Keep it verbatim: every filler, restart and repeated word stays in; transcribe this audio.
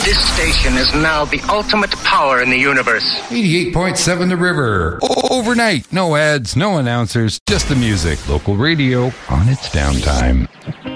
This station is now the ultimate power in the universe. eighty-eight point seven The River. O- overnight. No ads, no announcers, just the music. Local radio on its downtime.